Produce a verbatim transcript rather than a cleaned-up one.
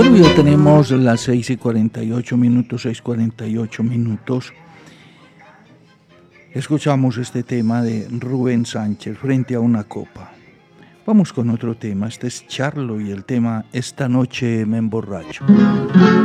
Bueno, ya tenemos las seis y cuarenta y ocho minutos, seis y cuarenta y ocho minutos. Escuchamos este tema de Rubén Sánchez, Frente a una copa. Vamos con otro tema, este es Charlo y el tema Esta noche me emborracho.